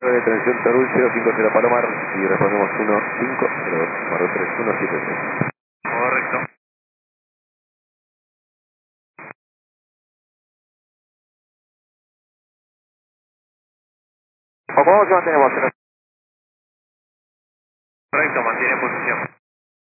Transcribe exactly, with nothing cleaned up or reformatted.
de Tensión Tarul cero cinco cero Palomar y respondemos uno cinco cero dos cuatro tres uno siete tres. Correcto. ¿Cómo se mantenemos? Correcto, mantiene posición.